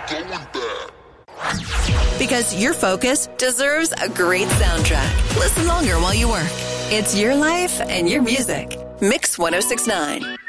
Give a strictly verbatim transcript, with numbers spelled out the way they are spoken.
going back. Because your focus deserves a great soundtrack. Listen longer while you work. It's your life and your music. Mix one oh six point nine.